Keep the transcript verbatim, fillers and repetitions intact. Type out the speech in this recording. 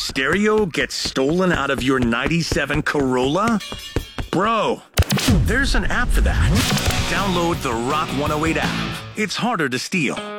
stereo gets stolen out of your ninety-seven Corolla? Bro, there's an app for that. Download the Rock one oh eight app. It's harder to steal.